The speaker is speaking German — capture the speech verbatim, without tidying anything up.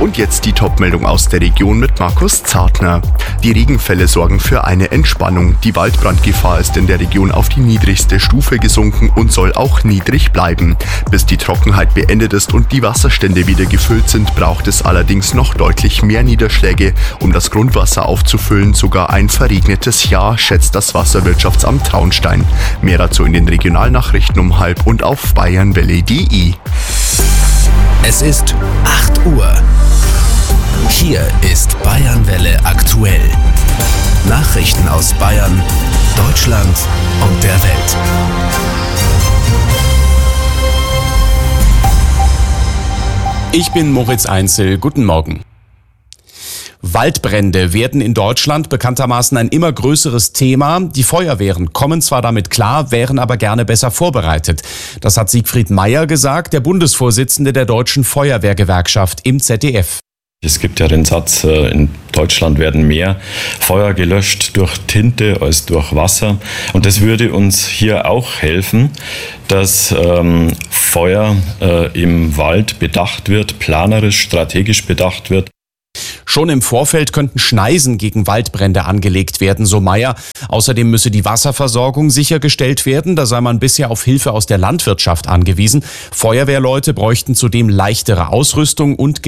Und jetzt die Topmeldung aus der Region mit Markus Zartner. Die Regenfälle sorgen für eine Entspannung. Die Waldbrandgefahr ist in der Region auf die niedrigste Stufe gesunken und soll auch niedrig bleiben. Bis die Trockenheit beendet ist und die Wasserstände wieder gefüllt sind, braucht es allerdings noch deutlich mehr Niederschläge, um das Grundwasser aufzufüllen. Sogar ein verregnetes Jahr, schätzt das Wasserwirtschaftsamt Traunstein. Mehr dazu in den Regionalnachrichten um halb und auf bayernwelle punkt de. Es ist acht Uhr. Hier ist Bayernwelle aktuell. Nachrichten aus Bayern, Deutschland und der Welt. Ich bin Moritz Einzel. Guten Morgen. Waldbrände werden in Deutschland bekanntermaßen ein immer größeres Thema. Die Feuerwehren kommen zwar damit klar, wären aber gerne besser vorbereitet. Das hat Siegfried Meyer gesagt, der Bundesvorsitzende der Deutschen Feuerwehrgewerkschaft im Z D F. Es gibt ja den Satz, in Deutschland werden mehr Feuer gelöscht durch Tinte als durch Wasser. Und das würde uns hier auch helfen, dass ähm, Feuer äh, im Wald bedacht wird, planerisch, strategisch bedacht wird. Schon im Vorfeld könnten Schneisen gegen Waldbrände angelegt werden, so Meyer. Außerdem müsse die Wasserversorgung sichergestellt werden. Da sei man bisher auf Hilfe aus der Landwirtschaft angewiesen. Feuerwehrleute bräuchten zudem leichtere Ausrüstung und